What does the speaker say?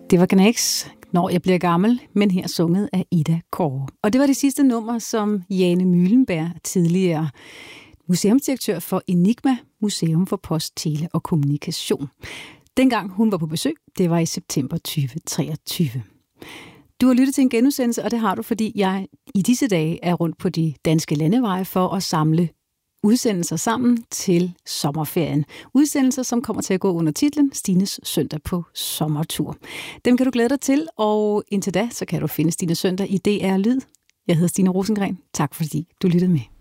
Det var Gnags, Når jeg bliver gammel, men her sunget af Ida Kåre. Og det var det sidste nummer, som Jane Møhlenberg, tidligere museumsdirektør for Enigma, Museum for Post, Tele og Kommunikation. Dengang hun var på besøg, det var i september 2023. Du har lyttet til en genudsendelse, og det har du, fordi jeg i disse dage er rundt på de danske landeveje for at samle udsendelser sammen til sommerferien. Udsendelser, som kommer til at gå under titlen Stines Søndag på sommertur. Dem kan du glæde dig til, og indtil da, så kan du finde Stines Søndag i DR Lyd. Jeg hedder Stine Rosengren. Tak fordi du lyttede med.